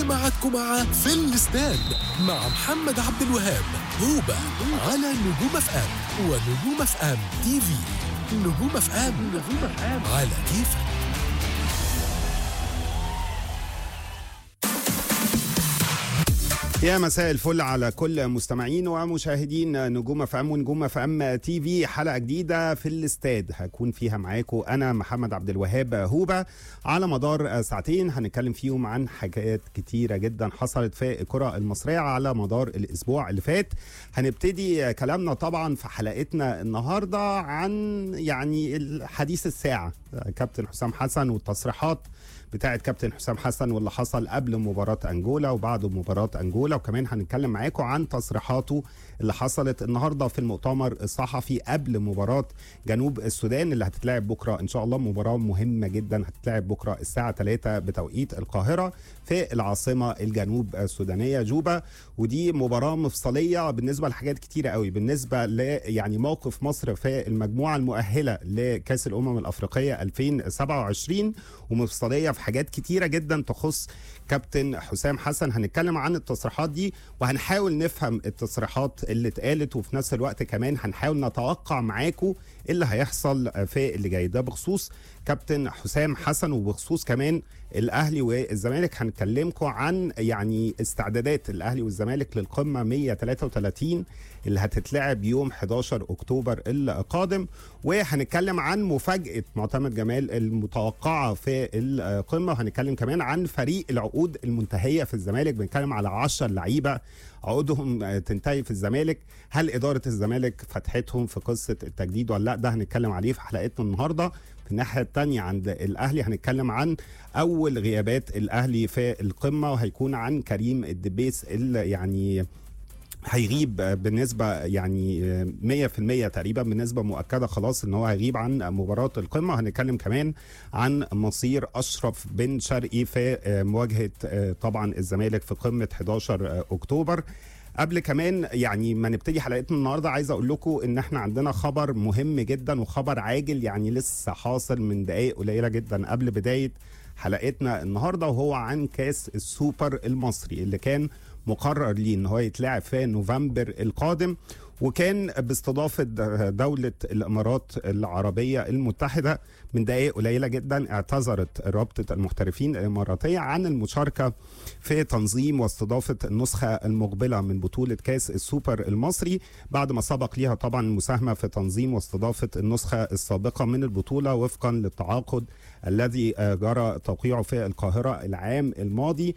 معكم مع في الاستاد مع محمد عبد الوهاب هوبا على نجوم اف ام ونجوم اف ام تي في. نجوم اف ام على كيفك. يا مساء الفل على كل مستمعين ومشاهدين نجوم اف ام ونجوم اف ام تي في. حلقه جديده في الاستاد هكون فيها معاكم انا محمد عبد الوهاب هوبا على مدار ساعتين هنتكلم فيهم عن حاجات كتيره جدا حصلت في الكره المصريه على مدار الاسبوع اللي فات. هنبتدي كلامنا طبعا في حلقتنا النهارده عن يعني حديث الساعه كابتن حسام حسن والتصريحات بتاعه كابتن حسام حسن واللي حصل قبل مباراة أنجولا وبعد مباراة أنجولا، وكمان هنتكلم معاكم عن تصريحاته اللي حصلت النهارده في المؤتمر الصحفي قبل مباراة جنوب السودان اللي هتتلعب بكره ان شاء الله. مباراة مهمة جدا هتتلعب بكره الساعة 3 بتوقيت القاهرة في العاصمة الجنوب السودانية جوبا، ودي مباراة مفصلية بالنسبة لحاجات كتيرة قوي، بالنسبة ل يعني موقف مصر في المجموعة المؤهلة لكأس الأمم الأفريقية 2027، ومفصلية في حاجات كتيرة جدا تخص كابتن حسام حسن. هنتكلم عن التصريحات دي وهنحاول نفهم التصريحات اللي اتقالت، وفي نفس الوقت كمان هنحاول نتوقع معاكم اللي هيحصل في اللي جاي ده بخصوص كابتن حسام حسن وبخصوص كمان الاهلي والزمالك. هنكلمكم عن يعني استعدادات الاهلي والزمالك للقمه 133 اللي هتتلعب يوم 11 اكتوبر القادم، وهنتكلم عن مفاجاه معتمد جمال المتوقعه في القمه، وهنتكلم كمان عن فريق العقود المنتهيه في الزمالك. بنتكلم على 10 لعيبه عقودهم تنتهي في الزمالك، هل اداره الزمالك فتحتهم في قصه التجديد ولا لا؟ ده هنتكلم عليه في حلقتنا النهارده. في الناحيه الثانيه عند الاهلي هنتكلم عن اول غيابات الاهلي في القمه، وهيكون عن كريم الدبيس اللي يعني هيغيب بنسبة يعني 100% تقريبا، بنسبة مؤكدة خلاص ان هو هيغيب عن مباراة القمة. هنتكلم كمان عن مصير أشرف بن شرقي في مواجهة طبعا الزمالك في قمة 11 أكتوبر. قبل كمان يعني ما نبتدي حلقتنا النهارده عايز اقول لكم ان احنا عندنا خبر مهم جدا وخبر عاجل يعني لسه حاصل من دقائق قليله جدا قبل بدايه حلقتنا النهارده، وهو عن كاس السوبر المصري اللي كان مقرر ليه ان هو يتلعب في نوفمبر القادم، وكان باستضافه دوله الامارات العربيه المتحده. من دقائق قليله جدا اعتذرت رابطه المحترفين الاماراتيه عن المشاركه في تنظيم واستضافه النسخه المقبله من بطوله كاس السوبر المصري، بعد ما سبق ليها طبعا المساهمه في تنظيم واستضافه النسخه السابقه من البطوله وفقا للتعاقد الذي جرى توقيعه في القاهره العام الماضي.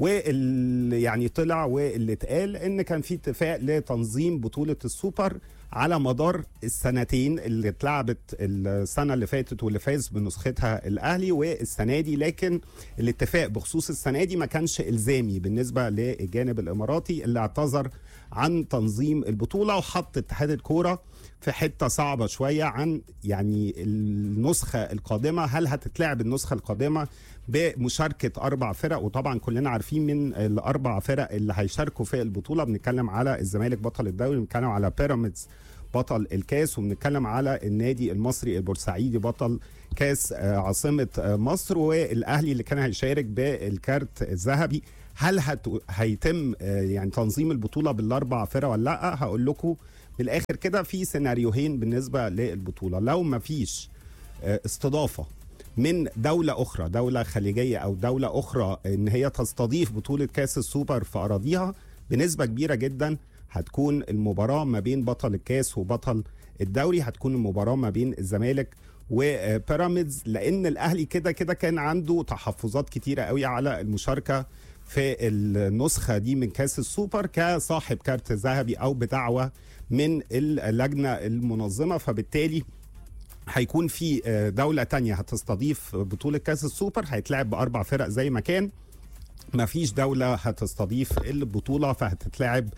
واللي يعني طلع واللي اتقال ان كان في اتفاق لتنظيم بطولة السوبر على مدار السنتين اللي اتلعبت السنة اللي فاتت واللي فاز بنسختها الاهلي والسنة دي، لكن الاتفاق بخصوص السنة دي ما كانش الزامي بالنسبة للجانب الاماراتي اللي اعتذر عن تنظيم البطولة، وحط اتحاد الكورة في حتة صعبة شوية عن يعني النسخة القادمة. هل هتتلعب النسخة القادمة بمشاركة 4 فرق؟ وطبعا كلنا عارفين من ال4 فرق اللي هيشاركوا في البطولة بنتكلم على الزمالك بطل الدوري، بنتكلم على بيراميدز بطل الكاس، وبنتكلم على النادي المصري البورسعيدي بطل كاس عاصمة مصر، والاهلي اللي كان هيشارك بالكارت الذهبي. هل هيتم يعني تنظيم البطولة بال4 فرق ولا لا؟ هقول لكم بالاخر كده في سيناريوهين بالنسبة للبطولة. لو ما فيش استضافة من دولة أخرى، دولة خليجية أو دولة أخرى إن هي تستضيف بطولة كاس السوبر في أراضيها، بنسبة كبيرة جدا هتكون المباراة ما بين بطل الكاس وبطل الدوري، هتكون المباراة ما بين الزمالك وبيراميدز، لأن الأهلي كده كده كان عنده تحفظات كتيرة قوي على المشاركة في النسخة دي من كاس السوبر كصاحب كارت ذهبي أو بدعوة من اللجنة المنظمة. فبالتالي هيكون في دولة تانية هتستضيف بطولة كاس السوبر، هيتلعب ب4 فرق زي ما كان، ما فيش دولة هتستضيف البطولة فهتتلعب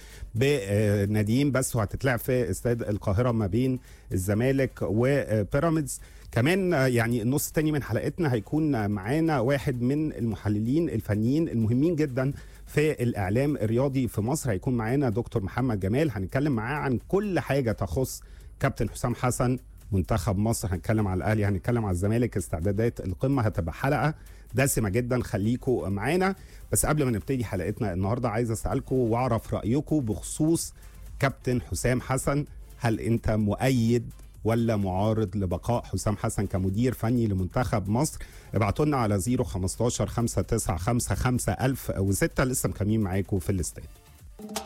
بناديين بس، وهتتلعب في استاد القاهرة ما بين الزمالك وبيراميدز. كمان يعني النص التاني من حلقتنا هيكون معانا واحد من المحللين الفنيين المهمين جدا في الإعلام الرياضي في مصر، هيكون معانا دكتور محمد جمال. هنتكلم معاه عن كل حاجة تخص كابتن حسام حسن منتخب مصر، هنتكلم على الاهلي، هنتكلم على الزمالك، استعدادات القمه. هتبقى حلقه دسمه جدا، خليكم معانا. بس قبل ما نبتدي حلقتنا النهارده عايز اسالكم واعرف رايكم بخصوص كابتن حسام حسن. هل انت مؤيد ولا معارض لبقاء حسام حسن كمدير فني لمنتخب مصر؟ ابعتوا لنا على 015 595 5006. لسه مكملين معاكم في الاستاد.